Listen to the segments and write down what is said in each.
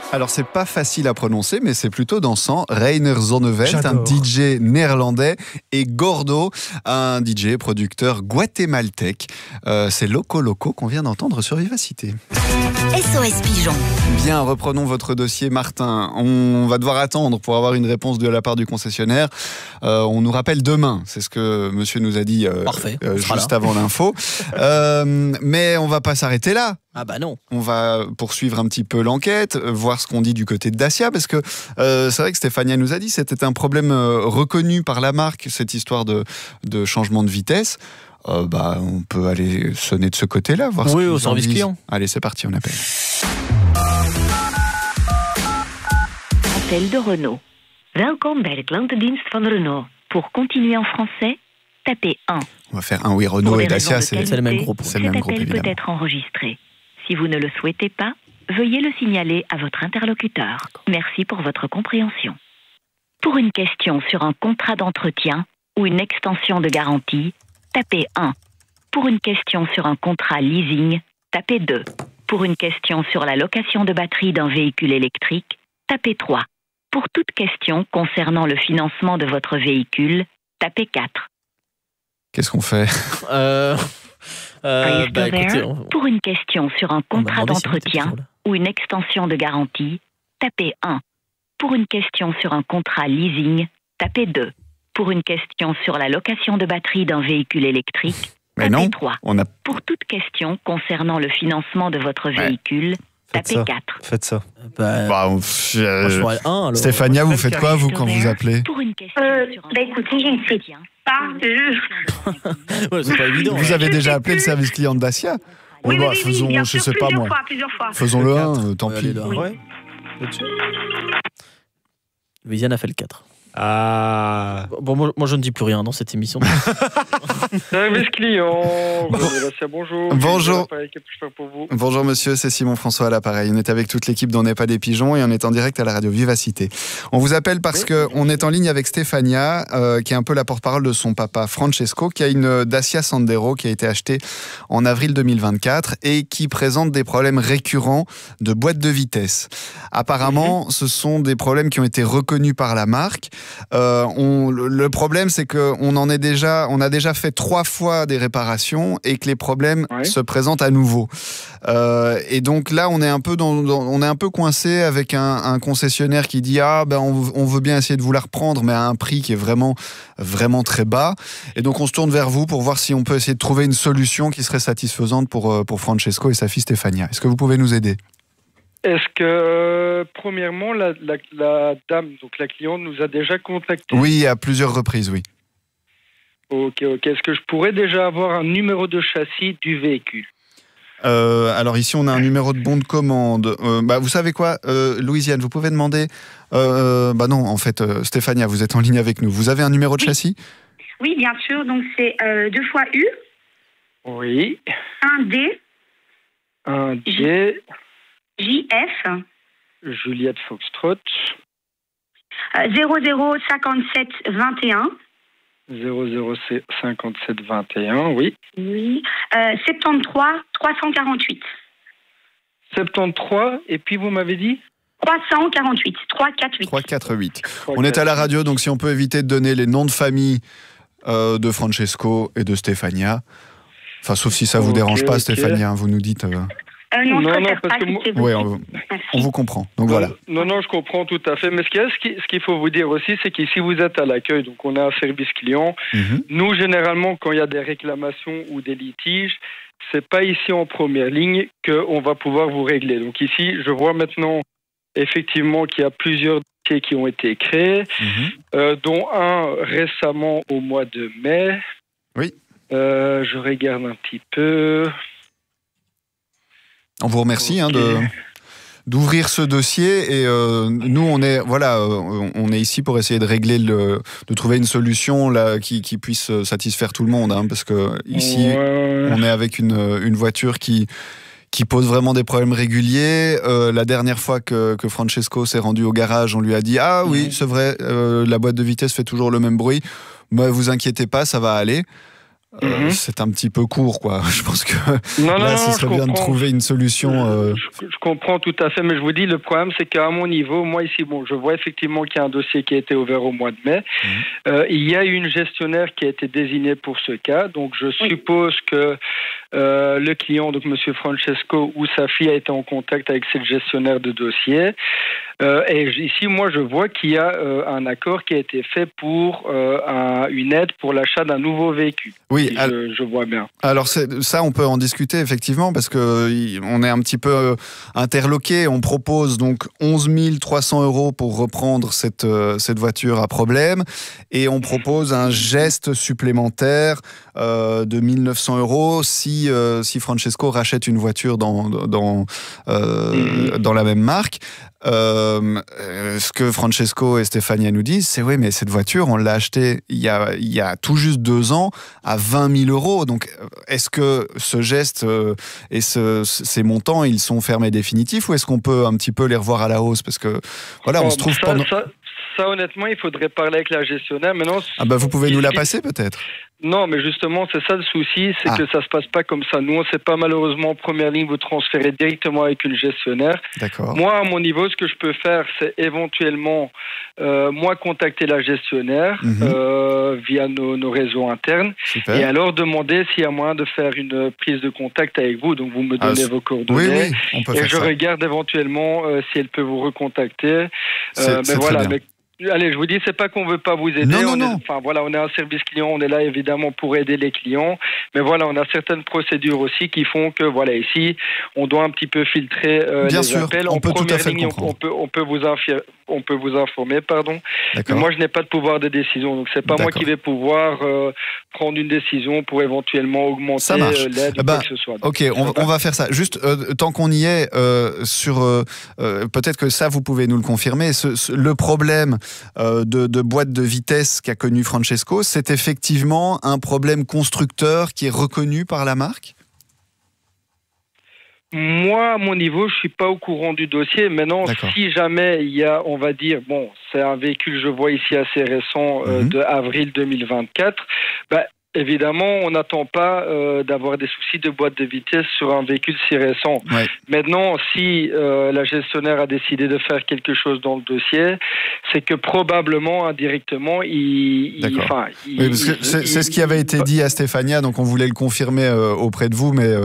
Alors, c'est pas facile à prononcer, mais c'est plutôt dansant. Reiner Zonneveld, un J'adore. DJ néerlandais, et Gordo, un DJ producteur guatémaltèque. C'est Loco Loco qu'on vient d'entendre sur Vivacité. SOS Pigeon. Bien, reprenons votre dossier, Martin. On va devoir attendre pour avoir une réponse de la part du concessionnaire. On nous rappelle demain, c'est ce que monsieur nous a dit Parfait, on sera juste là. avant l'info. Mais on va pas s'arrêter là. Ah bah non. On va poursuivre un petit peu l'enquête, voir ce qu'on dit du côté de Dacia, parce que c'est vrai que Stéphania nous a dit que c'était un problème reconnu par la marque, cette histoire de changement de vitesse. On peut aller sonner de ce côté-là, voir ce Oui, qu'ils au en service disent. client. Allez, c'est parti, on appelle. Appel de Renault. Welkom bij de klantendienst van Renault. Pour continuer en français, tapez 1. On va faire un oui, Renault Pour et des raisons Dacia, de c'est qualité, le même groupe. C'est le même cet groupe, appel peut évidemment. être enregistré. Si vous ne le souhaitez pas, veuillez le signaler à votre interlocuteur. Merci pour votre compréhension. Pour une question sur un contrat d'entretien ou une extension de garantie, tapez 1. Pour une question sur un contrat leasing, tapez 2. Pour une question sur la location de batterie d'un véhicule électrique, tapez 3. Pour toute question concernant le financement de votre véhicule, tapez 4. Qu'est-ce qu'on fait? Are you still Écoutez, there? Pour une question sur un on m'a contrat demandé si on était d'entretien toujours là. ou une extension de garantie, tapez 1. Pour une question sur un contrat leasing, tapez 2. Pour une question sur la location de batterie d'un véhicule électrique, Mais tapez non, 3. on a... Pour toute question concernant le financement de votre véhicule, Faites tapez ça. 4. Faites ça. Moi, je ferais 1 alors. Stéphania, vous faites quoi, vous, quand vous appelez? Pour une question sur un Écoutez, je ne sais entretien, pas. Ouais, c'est pas évident. Vous hein. avez déjà appelé le service client de Dacia? Oui, Bon, oui, faisons, bien je sûr, sais pas moi. plusieurs fois. Faisons-le Le un, tant Ouais, pis. allez, là. Ouais. Là-dessus. Viviane a fait le 4. Ah. Bon, moi je ne dis plus rien dans cette émission. Service client. Bonjour. Bonjour. Qu'est-ce que je peux faire pour vous? Bonjour monsieur, c'est Simon François à l'appareil. On est avec toute l'équipe d'On n'est pas des pigeons et on est en direct à la radio Vivacité. On vous appelle parce que on est en ligne avec Stéphania, qui est un peu la porte-parole de son papa Francesco, qui a une Dacia Sandero qui a été achetée en avril 2024 et qui présente des problèmes récurrents de boîte de vitesse. Apparemment, ce sont des problèmes qui ont été reconnus par la marque. Le problème, c'est qu'on a déjà fait 3 fois des réparations et que les problèmes se présentent à nouveau. Et donc là, on est un peu coincé avec un concessionnaire qui dit on veut bien essayer de vous la reprendre, mais à un prix qui est vraiment vraiment très bas. Et donc on se tourne vers vous pour voir si on peut essayer de trouver une solution qui serait satisfaisante pour Francesco et sa fille Stéphania. Est-ce que vous pouvez nous aider? Est-ce que, premièrement, la dame, donc la cliente, nous a déjà contacté? Oui, à plusieurs reprises, oui. Ok. Est-ce que je pourrais déjà avoir un numéro de châssis du véhicule? Alors ici, on a un numéro de bon de commande. Vous savez quoi, Louisiane, vous pouvez demander... non, en fait, Stéphania, vous êtes en ligne avec nous. Vous avez un numéro de châssis? Oui, bien sûr. Donc, c'est 2 fois U, Oui. 1 D, Un D, JF, Juliette Foxtrot, 0057 21. 0057 21, oui. Oui. 73 348. 73, et puis vous m'avez dit 348. 348. 348. On est à la radio, donc si on peut éviter de donner les noms de famille de Francesco et de Stéphania. Enfin, sauf si ça vous dérange pas, ok. Stéphania, vous nous dites... Non, je Non, préfère parce pas. que moi- c'est bon. Ouais, Merci. on vous comprend. Donc voilà. Non, je comprends tout à fait. Mais ce qu'il faut vous dire aussi, c'est qu'ici, vous êtes à l'accueil, donc on a un service client. Mhm. Nous, généralement, quand il y a des réclamations ou des litiges, c'est pas ici en première ligne qu'on va pouvoir vous régler. Donc ici, je vois maintenant effectivement qu'il y a plusieurs dossiers qui ont été créés, dont un récemment au mois de mai. Oui. Je regarde un petit peu. On vous remercie Ok. d'ouvrir ce dossier et nous on est ici pour essayer de régler de trouver une solution là qui puisse satisfaire tout le monde, parce que ici on est avec une voiture qui pose vraiment des problèmes réguliers. La dernière fois que Francesco s'est rendu au garage, on lui a dit oui, c'est vrai, la boîte de vitesse fait toujours le même bruit, mais vous inquiétez pas, ça va aller. c'est un petit peu court, quoi. Je pense que ce serait bien de trouver une solution. Je comprends tout à fait, mais je vous dis, le problème, c'est qu'à mon niveau, moi ici, je vois effectivement qu'il y a un dossier qui a été ouvert au mois de mai. Il y a une gestionnaire qui a été désignée pour ce cas, donc je suppose que le client, donc Monsieur Francesco ou sa fille, a été en contact avec cette gestionnaire de dossier. Et ici, moi, je vois qu'il y a un accord qui a été fait pour une aide pour l'achat d'un nouveau véhicule. Oui, je vois bien. Alors ça, on peut en discuter effectivement parce que on est un petit peu interloqué. On propose donc 11 300 € pour reprendre cette voiture à problème, et on propose un geste supplémentaire de 1 900 € si Francesco rachète une voiture dans la même marque. Ce que Francesco et Stéphania nous disent, c'est oui, mais cette voiture, on l'a achetée il y a tout juste 2 ans à 20 000 €. Donc, est-ce que ce geste et ces montants, ils sont fermes et définitifs, ou est-ce qu'on peut un petit peu les revoir à la hausse? Parce que voilà, on se trouve pendant... Ça, honnêtement, il faudrait parler avec la gestionnaire. Maintenant, vous pouvez nous la passer peut-être? Non, mais justement, c'est ça le souci, c'est que ça se passe pas comme ça. Nous, on ne sait pas malheureusement en première ligne vous transférer directement avec une gestionnaire. D'accord. Moi, à mon niveau, ce que je peux faire, c'est éventuellement moi contacter la gestionnaire via nos réseaux internes. Super. Et alors demander s'il y a moyen de faire une prise de contact avec vous. Donc vous me donnez vos coordonnées. Oui, on peut faire ça. Et je regarde éventuellement si elle peut vous recontacter. C'est voilà. très bien. Allez, je vous dis, c'est pas qu'on veut pas vous aider. Non. On est un service client, on est là évidemment pour aider les clients. Mais voilà, on a certaines procédures aussi qui font que, voilà, ici, on doit un petit peu filtrer bien les sûr, appels. on en peut tout à première fait ligne, comprendre. on peut vous informer, pardon. Mais moi, je n'ai pas de pouvoir de décision. Donc, c'est pas moi qui vais pouvoir prendre une décision pour éventuellement augmenter l'aide ou quoi que ce soit. Donc, ok, on va faire ça. Juste, tant qu'on y est, peut-être que ça, vous pouvez nous le confirmer. Le problème de boîte de vitesse qu'a connu Francesco, c'est effectivement un problème constructeur qui est reconnu par la marque? Moi, à mon niveau, je suis pas au courant du dossier. Maintenant, si jamais il y a, on va dire, c'est un véhicule, je vois ici assez récent, de avril 2024, évidemment, on n'attend pas d'avoir des soucis de boîte de vitesse sur un véhicule si récent. Ouais. Maintenant, si la gestionnaire a décidé de faire quelque chose dans le dossier, c'est que probablement, indirectement, c'est ce qui avait été dit à Stéphania, donc on voulait le confirmer auprès de vous, mais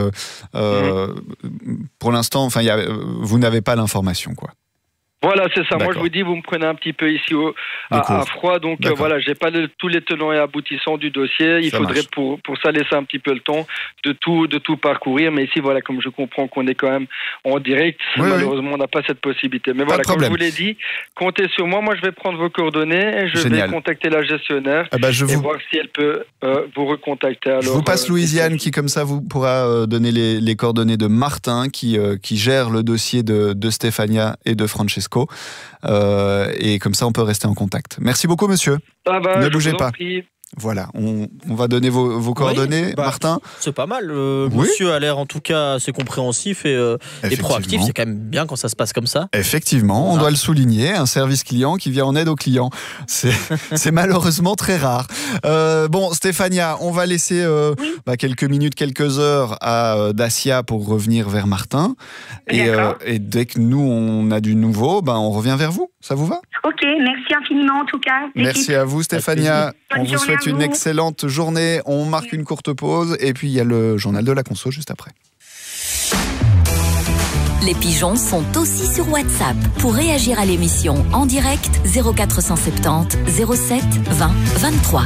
pour l'instant, vous n'avez pas l'information, quoi. Voilà, c'est ça. Moi, je vous dis, vous me prenez un petit peu ici à froid. Donc, j'ai pas tous les tenants et aboutissants du dossier. Il faudrait pour ça laisser un petit peu le temps de tout parcourir. Mais ici, voilà, comme je comprends qu'on est quand même en direct, malheureusement, on n'a pas cette possibilité. Mais voilà, comme je vous l'ai dit, comptez sur moi. Moi, je vais prendre vos coordonnées et je vais contacter la gestionnaire et voir si elle peut vous recontacter. Alors, je vous passe Louisiane qui, comme ça, vous pourra donner les coordonnées de Martin qui gère le dossier de Stéphania et de Francesco. Et comme ça, on peut rester en contact. Merci beaucoup, monsieur. Ne bougez pas. Voilà, on va donner vos coordonnées, Martin. C'est pas mal. Monsieur a l'air en tout cas assez compréhensif et proactif. C'est quand même bien quand ça se passe comme ça. Effectivement, on doit le souligner. Un service client qui vient en aide aux clients. C'est malheureusement très rare. Stéphania, on va laisser quelques minutes, quelques heures à Dacia pour revenir vers Martin. Et dès que nous, on a du nouveau, on revient vers vous. Ça vous va? Ok, merci infiniment en tout cas. Merci à vous, Stéphania. On vous souhaite une excellente journée. On marque une courte pause et puis il y a le journal de la conso juste après. Les pigeons sont aussi sur WhatsApp. Pour réagir à l'émission en direct, 0470 07 20 23.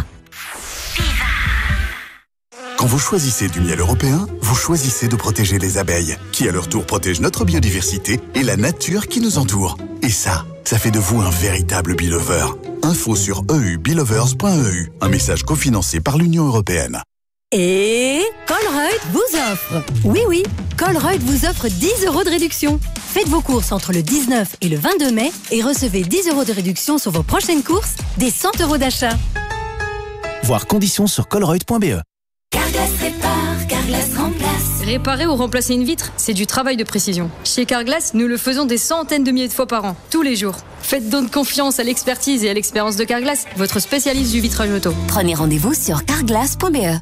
Quand vous choisissez du miel européen, vous choisissez de protéger les abeilles, qui à leur tour protègent notre biodiversité et la nature qui nous entoure. Et ça fait de vous un véritable beelover. Info sur eubeelovers.eu. Un message cofinancé par l'Union européenne. Et Colruyt vous offre. Oui, Colruyt vous offre 10 € de réduction. Faites vos courses entre le 19 et le 22 mai et recevez 10 € de réduction sur vos prochaines courses, des 100 € d'achat. Voir conditions sur colruyt.be. Carglass répare, Carglass remplace. Réparer ou remplacer une vitre, c'est du travail de précision. Chez Carglass, nous le faisons des centaines de milliers de fois par an, tous les jours. Faites donc confiance à l'expertise et à l'expérience de Carglass, votre spécialiste du vitrage auto. Prenez rendez-vous sur carglass.be.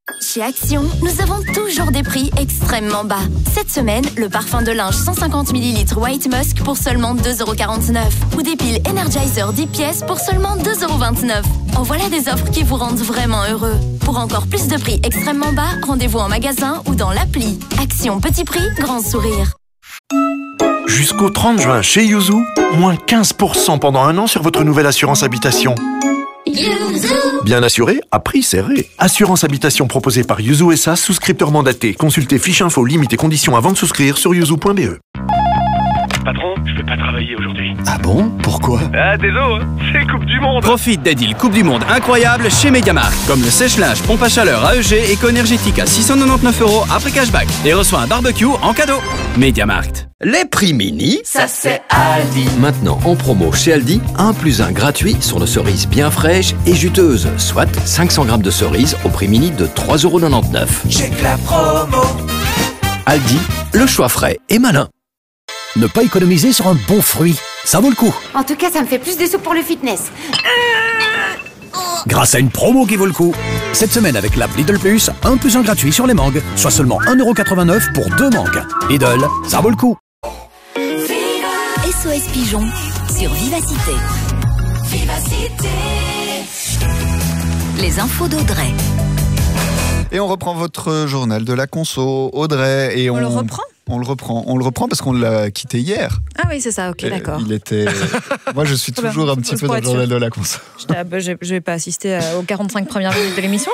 Chez Action, nous avons toujours des prix extrêmement bas. Cette semaine, le parfum de linge 150 ml White Musk pour seulement 2,49 € ou des piles Energizer 10 pièces pour seulement 2,29 €. En voilà des offres qui vous rendent vraiment heureux. Pour encore plus de prix extrêmement bas, rendez-vous en magasin ou dans l'appli. Action petit prix, grand sourire. Jusqu'au 30 juin chez Yuzu, moins 15% pendant 1 an sur votre nouvelle assurance habitation. Bien assuré, à prix serré. Assurance habitation proposée par Yuzu SA, souscripteur mandaté. Consultez fiche info, limites et conditions avant de souscrire sur yuzu.be. Patron, je vais pas travailler aujourd'hui. Ah bon? Pourquoi? Ah, désolé, c'est Coupe du Monde. Profite des deals Coupe du Monde incroyables chez Mediamarkt. Comme le sèche-linge pompe à chaleur AEG éco-énergétique à 699 € après cashback. Et reçoit un barbecue en cadeau. Mediamarkt. Les prix mini, ça c'est Aldi. Maintenant en promo chez Aldi, 1 + 1 gratuit sur nos cerises bien fraîches et juteuses. Soit 500 g de cerises au prix mini de 3,99 €. Check la promo. Aldi, le choix frais et malin. Ne pas économiser sur un bon fruit, ça vaut le coup. En tout cas, ça me fait plus de sous pour le fitness. Grâce à une promo qui vaut le coup. Cette semaine avec l'app Lidl Plus, 1 + 1 gratuit sur les mangues, soit seulement 1,89 € pour 2 mangues. Lidl, ça vaut le coup. SOS Pigeon sur Vivacité. Les infos d'Audrey. Et on reprend votre journal de la conso, Audrey. Et on le reprend ? On le reprend parce qu'on l'a quitté hier. Ah oui, c'est ça, ok, d'accord. Il était... Moi, je suis toujours un petit peu dans le journal de la conso. Je vais pas assister aux 45 premières minutes de l'émission.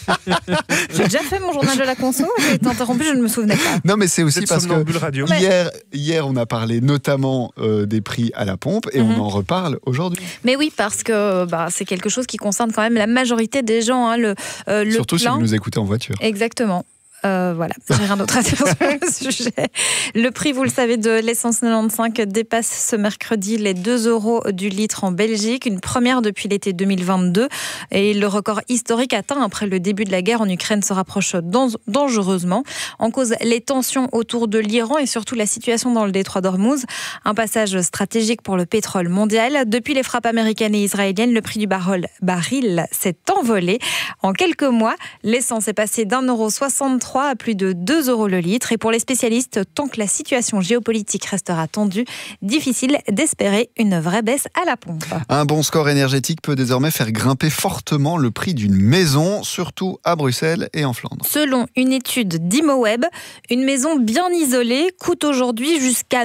J'ai déjà fait mon journal de la conso. J'ai été interrompu, je ne me souvenais pas. Non, mais c'est aussi parce que hier, on a parlé notamment des prix à la pompe et on en reparle aujourd'hui. Mais oui, parce que c'est quelque chose qui concerne quand même la majorité des gens. Hein, surtout si vous nous écoutez en voiture. Exactement. Voilà, j'ai rien d'autre à dire sur le sujet. Le prix, vous le savez, de l'essence 95 dépasse ce mercredi les 2 € du litre en Belgique, une première depuis l'été 2022. Et le record historique atteint après le début de la guerre en Ukraine se rapproche dangereusement. En cause, les tensions autour de l'Iran et surtout la situation dans le détroit d'Ormuz, un passage stratégique pour le pétrole mondial. Depuis les frappes américaines et israéliennes, le prix du baril s'est envolé. En quelques mois, l'essence est passée d'1,63 € à plus de 2 € le litre. Et pour les spécialistes, tant que la situation géopolitique restera tendue, difficile d'espérer une vraie baisse à la pompe. Un bon score énergétique peut désormais faire grimper fortement le prix d'une maison, surtout à Bruxelles et en Flandre. Selon une étude d'ImoWeb, une maison bien isolée coûte aujourd'hui jusqu'à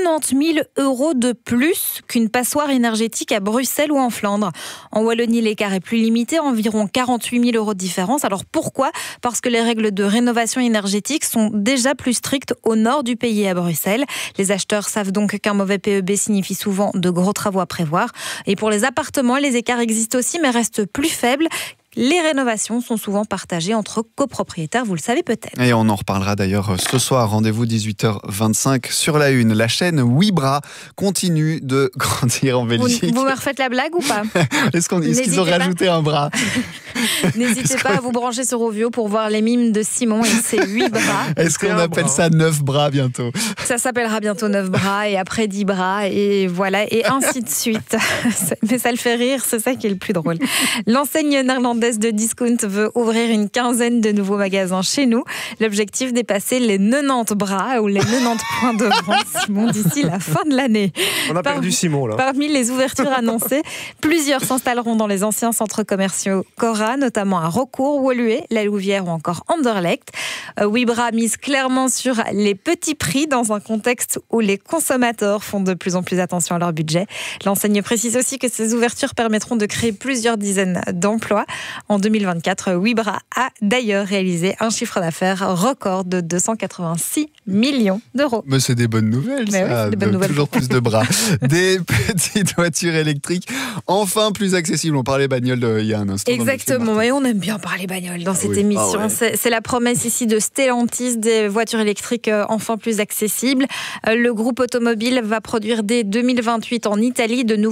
90 000 € de plus qu'une passoire énergétique à Bruxelles ou en Flandre. En Wallonie, l'écart est plus limité, environ 48 000 € de différence. Alors pourquoi ? Parce que les règles de rénovation énergétique sont déjà plus strictes au nord du pays à Bruxelles. Les acheteurs savent donc qu'un mauvais PEB signifie souvent de gros travaux à prévoir. Et pour les appartements, les écarts existent aussi mais restent plus faibles. Les rénovations sont souvent partagées entre copropriétaires, vous le savez peut-être. Et on en reparlera d'ailleurs ce soir, rendez-vous 18h25 sur la Une. La chaîne Wibra continue de grandir en Belgique. Vous me refaites la blague ou pas ? Est-ce qu'ils ont rajouté un bras ? N'hésitez pas à vous brancher sur Ovio pour voir les mimes de Simon et ses 8 bras. Est-ce qu'on appelle ça 9 bras bientôt ? Ça s'appellera bientôt 9 bras et après 10 bras et voilà, et ainsi de suite. Mais ça le fait rire, c'est ça qui est le plus drôle. L'enseigne néerlandaise de discount veut ouvrir une quinzaine de nouveaux magasins chez nous. L'objectif, dépasser les 90 bras ou les 90 points de vente, Simon, d'ici la fin de l'année. On a perdu Simon, là. Parmi les ouvertures annoncées, plusieurs s'installeront dans les anciens centres commerciaux Cora, notamment à Rocourt, Woluwe, La Louvière ou encore Anderlecht. Wibra mise clairement sur les petits prix dans un contexte où les consommateurs font de plus en plus attention à leur budget. L'enseigne précise aussi que ces ouvertures permettront de créer plusieurs dizaines d'emplois. En 2024, Wibra a d'ailleurs réalisé un chiffre d'affaires record de 286 millions d'euros. Mais c'est des bonnes nouvelles, mais ça. Oui, des bonnes nouvelles. Toujours plus de bras. Des petites voitures électriques, enfin plus accessibles. On parlait bagnole il y a un instant. Exactement, et on aime bien parler bagnole dans cette émission. Ah ouais. C'est la promesse ici de Stellantis, des voitures électriques enfin plus accessibles. Le groupe automobile va produire dès 2028 en Italie de nouvelles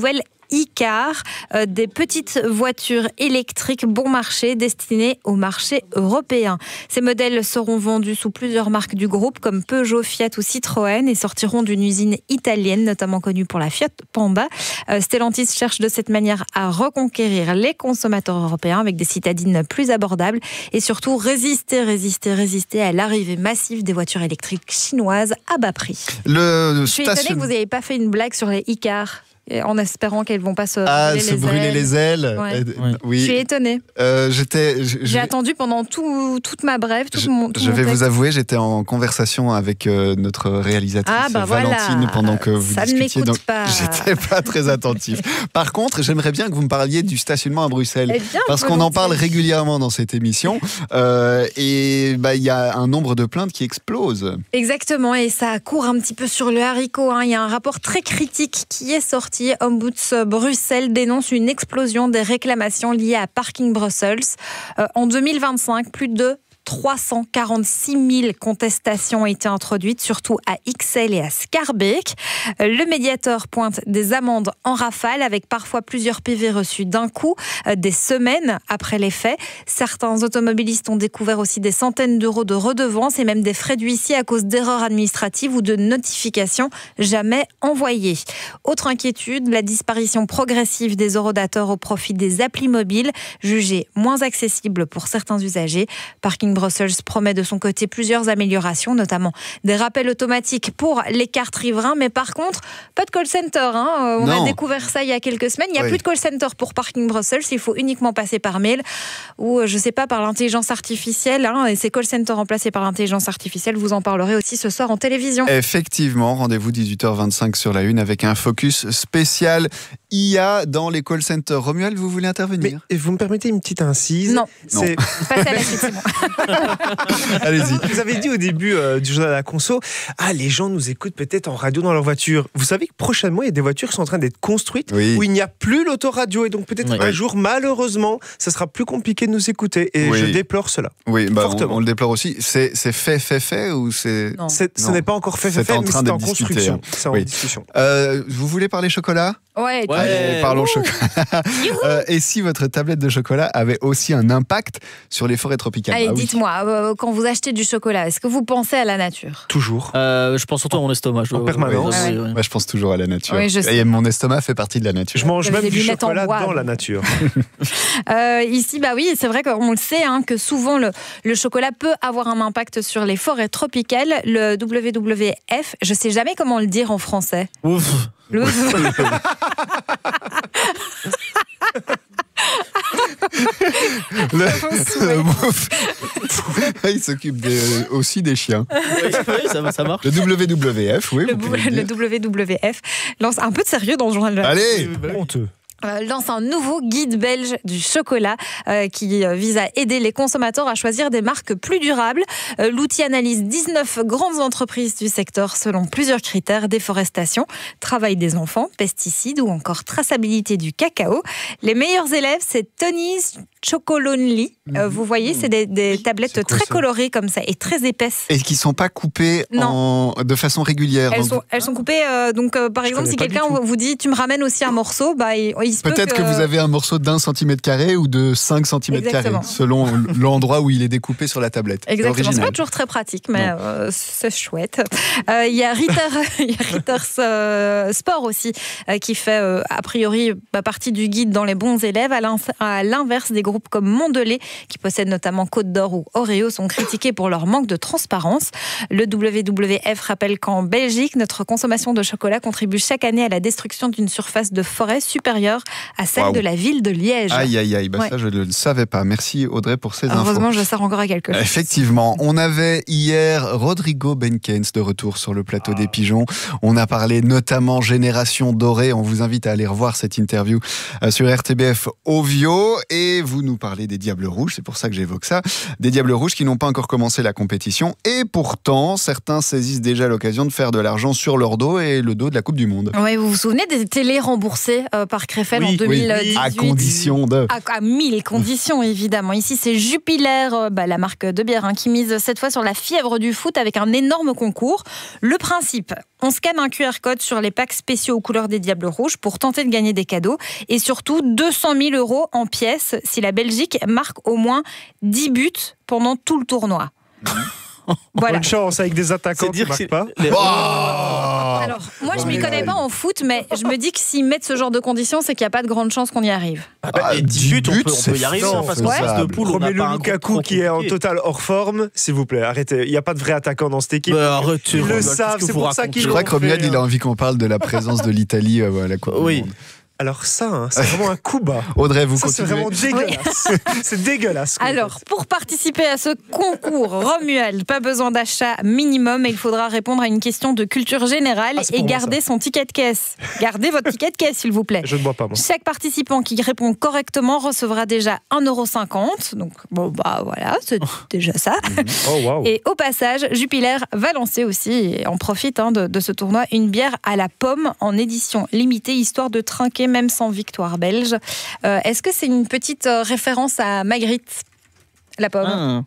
e-car, des petites voitures électriques bon marché destinées au marché européen. Ces modèles seront vendus sous plusieurs marques du groupe comme Peugeot, Fiat ou Citroën et sortiront d'une usine italienne, notamment connue pour la Fiat Panda. Stellantis cherche de cette manière à reconquérir les consommateurs européens avec des citadines plus abordables et surtout résister à l'arrivée massive des voitures électriques chinoises à bas prix. Je suis étonnée que vous n'ayez pas fait une blague sur les e-cars. En espérant qu'elles ne vont pas se brûler les ailes. Ouais. Oui. Je suis étonnée. J'ai attendu pendant toute ma brève. Je vais vous avouer, j'étais en conversation avec notre réalisatrice Valentine pendant que vous discutiez. Donc, j'étais pas très attentif. Par contre, j'aimerais bien que vous me parliez du stationnement à Bruxelles. Parce qu'on en parle régulièrement dans cette émission. Et il y a un nombre de plaintes qui explose. Exactement. Et ça court un petit peu sur le haricot. Il y a un rapport très critique qui est sorti. Ombuds Bruxelles dénonce une explosion des réclamations liées à Parking Brussels. En 2025, plus de 346 000 contestations ont été introduites, surtout à Ixelles et à Schaerbeek. Le médiateur pointe des amendes en rafale, avec parfois plusieurs PV reçus d'un coup, des semaines après les faits. Certains automobilistes ont découvert aussi des centaines d'euros de redevances et même des frais d'huissier à cause d'erreurs administratives ou de notifications jamais envoyées. Autre inquiétude, la disparition progressive des eurodateurs au profit des applis mobiles, jugées moins accessibles pour certains usagers. Parking Brussels promet de son côté plusieurs améliorations, notamment des rappels automatiques pour les cartes riverains, mais par contre, pas de call center. On a découvert ça il y a quelques semaines. Il n'y a plus de call center pour Parking Brussels. Il faut uniquement passer par mail ou, je ne sais pas, par l'intelligence artificielle. Et ces call centers remplacés par l'intelligence artificielle, vous en parlerez aussi ce soir en télévision. Effectivement, rendez-vous 18h25 sur la Une avec un focus spécial IA dans les call centers. Romuald, vous voulez intervenir ? Et vous me permettez une petite incise ? Non. Passez à la suite, c'est bon. Allez-y. Vous avez dit au début du journal à la conso, les gens nous écoutent peut-être en radio dans leur voiture. Vous savez que prochainement, il y a des voitures qui sont en train d'être construites où il n'y a plus l'autoradio. Et donc peut-être un jour, malheureusement, ça sera plus compliqué de nous écouter. Et je déplore cela. Oui, on le déplore aussi. C'est fait ou c'est... Non. Ce n'est pas encore fait, mais c'est en construction. C'est en discussion. Vous voulez parler chocolat ? Ouais. Allez, parlons chocolat. Et si votre tablette de chocolat avait aussi un impact sur les forêts tropicales ? Allez, dites-moi, quand vous achetez du chocolat, est-ce que vous pensez à la nature ? Toujours. Je pense surtout à mon estomac. En permanence. Moi, je pense toujours à la nature. Oui, je sais. Et mon estomac fait partie de la nature. Je mange même du chocolat dans la nature. Ici, oui, c'est vrai qu'on le sait, que souvent le chocolat peut avoir un impact sur les forêts tropicales. Le WWF, je ne sais jamais comment le dire en français. Ouf. Il s'occupe aussi des chiens. Oui, ça marche. Le WWF, oui. Le WWF lance un peu de sérieux dans le journal de la... Allez, honteux. Lance un nouveau guide belge du chocolat qui vise à aider les consommateurs à choisir des marques plus durables. L'outil analyse 19 grandes entreprises du secteur selon plusieurs critères: déforestation, travail des enfants, pesticides ou encore traçabilité du cacao. Les meilleurs élèves, c'est Tony's Chocolonely. Vous voyez, c'est des tablettes très colorées comme ça et très épaisses. Et qui ne sont pas coupées de façon régulière. Elles sont coupées, par exemple, si quelqu'un vous dit « tu me ramènes aussi un morceau », peut-être que vous avez un morceau d'1 cm² ou de 5 cm², selon l'endroit où il est découpé sur la tablette. Exactement, c'est pas toujours très pratique, mais c'est chouette. Il y a Ritter's Sport aussi, qui fait a priori partie du guide dans les bons élèves, à l'inverse des groupes comme Mondelez, qui possèdent notamment Côte d'Or ou Oreo, sont critiqués pour leur manque de transparence. Le WWF rappelle qu'en Belgique, notre consommation de chocolat contribue chaque année à la destruction d'une surface de forêt supérieure à celle de la ville de Liège. Aïe, ça je ne le savais pas. Merci Audrey pour ces infos. Heureusement, je sers encore à quelque chose. Effectivement, on avait hier Rodrigo Benkens de retour sur le plateau des Pigeons. On a parlé notamment Génération Dorée. On vous invite à aller revoir cette interview sur RTBF Ovio. Et vous vous nous parlez des Diables Rouges, c'est pour ça que j'évoque ça. Des Diables Rouges qui n'ont pas encore commencé la compétition et pourtant, certains saisissent déjà l'occasion de faire de l'argent sur leur dos et le dos de la Coupe du Monde. Oui, vous vous souvenez des télés remboursées par Krefeld en 2018 à condition de... À 1000 conditions, évidemment. Ici, c'est Jupiler, la marque de bière, qui mise cette fois sur la fièvre du foot avec un énorme concours. Le principe, on scanne un QR code sur les packs spéciaux aux couleurs des Diables Rouges pour tenter de gagner des cadeaux et surtout 200 000 € en pièces si la Belgique marque au moins 10 buts pendant tout le tournoi. Voilà. Bonne chance avec des attaquants qui ne marquent pas. Alors, moi, je ne m'y connais pas en foot, mais je me dis que s'ils mettent ce genre de conditions, c'est qu'il n'y a pas de grande chance qu'on y arrive. 10 buts, on peut y arriver en phase de poule. Romelu Lukaku qui est en total hors forme, s'il vous plaît, arrêtez. Il n'y a pas de vrai attaquant dans cette équipe. Arrêtez. Ils le savent, c'est pour ça qu'ils Je crois que Romuald, il a envie qu'on parle de la présence de l'Italie à la Coupe du Monde. Alors ça, c'est vraiment un coup bas. Audrey, vous continuez. C'est vraiment dégueulasse. C'est dégueulasse. Alors, pour participer à ce concours, Romuald, pas besoin d'achat minimum, mais il faudra répondre à une question de culture générale et garder son ticket de caisse. Gardez votre ticket de caisse, s'il vous plaît. Je ne bois pas, moi. Chaque participant qui répond correctement recevra déjà 1,50 €. Donc, voilà, c'est déjà ça. Wow. Et au passage, Jupiler va lancer aussi, et on profite de ce tournoi, une bière à la pomme en édition limitée, histoire de trinquer même sans victoire belge. Est-ce que c'est une petite référence à Magritte, la pomme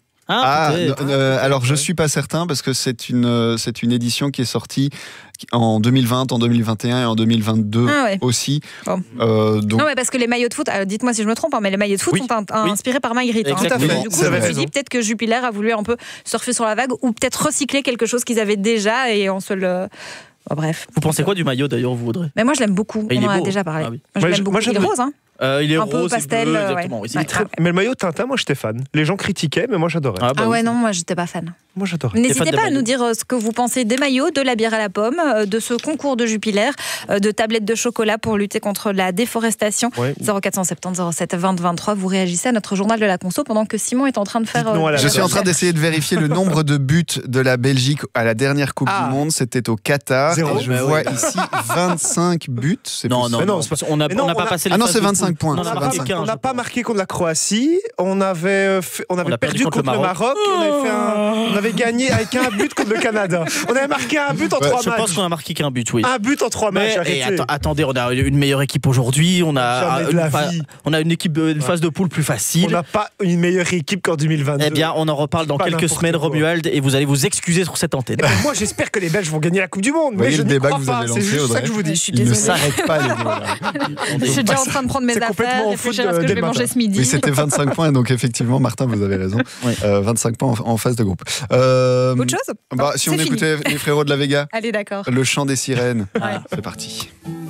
alors je suis pas certain parce que c'est une édition qui est sortie en 2020, en 2021 et en 2022 aussi. Bon. Non, mais parce que les maillots de foot, dites-moi si je me trompe, mais les maillots de foot sont inspirés par Magritte. Tout à fait. Du coup, je me suis dit peut-être que Jupiler a voulu un peu surfer sur la vague ou peut-être recycler quelque chose qu'ils avaient déjà et on se le... bref. Vous pensez quoi du maillot d'ailleurs, vous, Audrey ? Mais moi, je l'aime beaucoup. On en a déjà parlé. Oui. Moi, je l'aime beaucoup. Il est rose, il est un rose, peu pastel, bleu, exactement. Oui, mais le maillot Tintin, moi j'étais fan. Les gens critiquaient, mais moi j'adorais. Non, moi j'étais pas fan. Moi j'adorais. N'hésitez pas à nous dire ce que vous pensez des maillots, de la bière à la pomme, de ce concours de Jupiler, de tablettes de chocolat pour lutter contre la déforestation. 0470 07 20 23. Vous réagissez à notre journal de la conso pendant que Simon est en train de faire... Je suis en train d'essayer de vérifier le nombre de buts de la Belgique à la dernière Coupe du Monde. C'était au Qatar. 0. Et je vois ici 25 buts. Non, on n'a pas passé les phases c'est 25 points. On n'a pas marqué contre la Croatie, on avait perdu contre le Maroc, on avait gagné avec un but contre le Canada. On avait marqué un but en 3 matchs. Je pense qu'on a marqué qu'un but, oui. Un but en 3 matchs, attendez, on a une meilleure équipe aujourd'hui, on a une équipe de phase de poule plus facile. On n'a pas une meilleure équipe qu'en 2022. Eh bien, on en reparle dans quelques semaines, Romuald, et vous allez vous excuser sur cette antenne. Moi, j'espère que les Belges vont gagner la Coupe du Monde, mais je n'y crois pas. C'est juste ça que je vous dis. Il ne s'arrête pas, les gars. Je suis déjà en train de prendre mes affaires, réfléchir à ce que je vais manger ce midi. Oui, c'était 25 points, donc effectivement, Martin, vous avez raison. 25 points en phase de groupe. Autre chose Si on écoutait les frérots de la Vega. Allez, d'accord. Le chant des sirènes. C'est parti.